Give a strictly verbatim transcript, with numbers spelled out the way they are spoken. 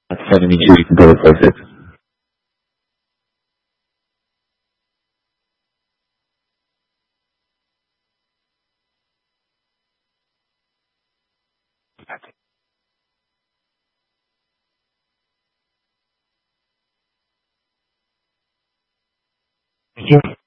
Send me you can go replace it. Thank you.